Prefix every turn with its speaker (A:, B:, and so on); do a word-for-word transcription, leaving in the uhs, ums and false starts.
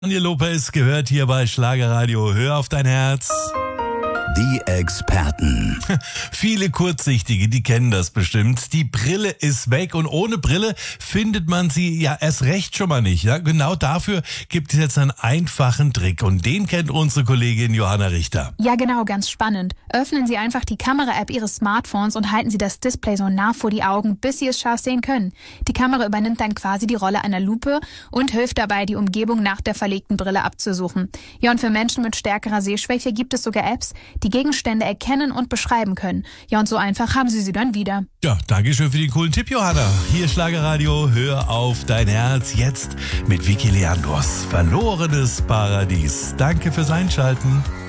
A: Daniel Lopez gehört hier bei Schlagerradio. Hör auf dein Herz.
B: Die Experten.
A: Viele Kurzsichtige, die kennen das bestimmt. Die Brille ist weg und ohne Brille findet man sie ja erst recht schon mal nicht. Ja? Genau dafür gibt es jetzt einen einfachen Trick und den kennt unsere Kollegin Johanna Richter.
C: Ja genau, ganz spannend. Öffnen Sie einfach die Kamera-App Ihres Smartphones und halten Sie das Display so nah vor die Augen, bis Sie es scharf sehen können. Die Kamera übernimmt dann quasi die Rolle einer Lupe und hilft dabei, die Umgebung nach der verlegten Brille abzusuchen. Ja, und für Menschen mit stärkerer Sehschwäche gibt es sogar Apps, die Gegenstände erkennen und beschreiben können. Ja, und so einfach haben Sie sie dann wieder.
A: Ja, danke schön für den coolen Tipp, Johanna. Hier Schlagerradio, hör auf dein Herz. Jetzt mit Vicky Leandros. Verlorenes Paradies. Danke fürs Einschalten.